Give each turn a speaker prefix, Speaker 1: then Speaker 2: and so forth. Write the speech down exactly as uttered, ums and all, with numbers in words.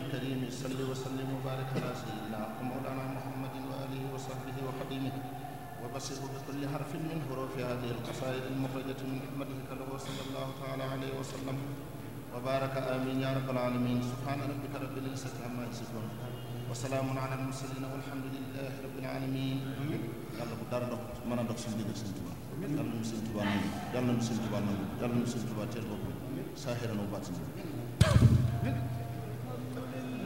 Speaker 1: الكريم صل وسلم وبارك على سيدنا ومولانا محمد وآله وصحبه وخديمه وبصره بكل حرف من حروف هذه القصائد المخرجة من حكمتك له صلى الله تعالى عليه وسلم وبارك آمين يا رب العالمين. سبحان ربك رب العزة عما يصفون وسلام على المرسلين والحمد لله رب العالمين. yàlla bu dara dox mën a dox suñu digg Sëñ Tuubaa yàlla nañu Sëñ Tuubaa nangu yàlla nañu Sëñ Tuubaa nangu yàlla nañu Sëñ Tuubaa teel boppam saahiran wa baatinan